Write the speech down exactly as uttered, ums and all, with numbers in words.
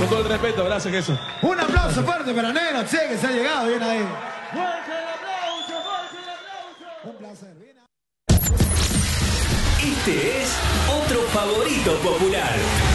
Con todo el respeto, gracias, Jesús. Un aplauso fuerte para Negro, che, que se ha llegado bien ahí. ¡Fuerte el aplauso! ¡Fuerte el aplauso! Un placer. Bien. Este es otro favorito popular.